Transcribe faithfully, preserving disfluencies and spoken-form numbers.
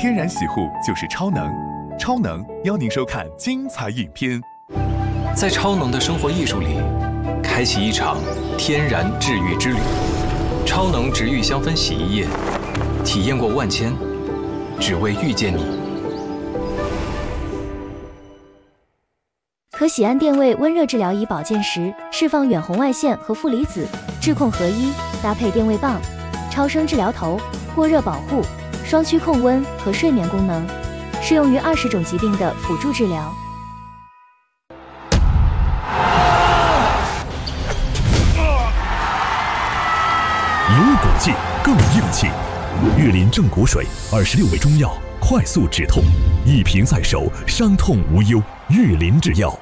天然洗护就是超能，超能邀您收看精彩影片。 在超能的生活艺术里，开启一场天然治愈之旅。超能植愈香氛洗衣液，体验过万千，只为遇见你。 可喜胺电位温热治疗仪保健时，释放远红外线和负离子，质控合一，搭配电位棒、超声治疗头、过热保护、双区控温和睡眠功能，适用于二十种疾病的辅助治疗。 有骨气，更硬气。玉林正骨水，二十六味中药，快速止痛，一瓶在手，伤痛无忧。玉林制药。